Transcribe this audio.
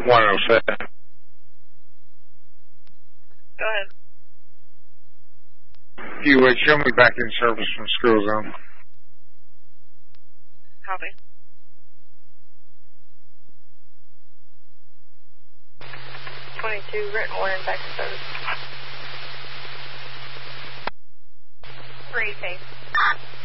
107. Go ahead. If you would, show me back in service from School Zone. Copy. Written warning back to service. 3 safe.